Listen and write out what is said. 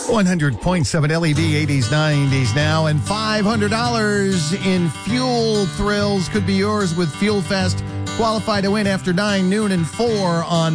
100.7 LED 80s, 90s now, and $500 in fuel thrills could be yours with Fuel Fest. Qualify to win after 9, noon, and 4 on